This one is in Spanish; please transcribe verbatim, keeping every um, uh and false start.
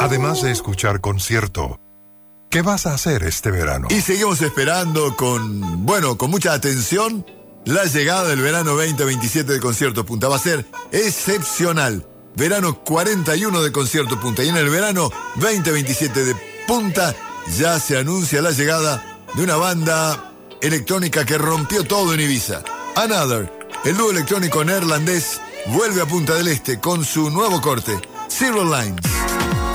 Además de escuchar concierto, ¿qué vas a hacer este verano? Y seguimos esperando con, bueno, con mucha atención la llegada del verano veinte veintisiete de Concierto Punta. Va a ser excepcional. Verano cuarenta y uno de Concierto Punta. Y en el verano veinte veintisiete de Punta ya se anuncia la llegada de una banda electrónica que rompió todo en Ibiza. Another, el dúo electrónico neerlandés, vuelve a Punta del Este con su nuevo corte, Zero Lines.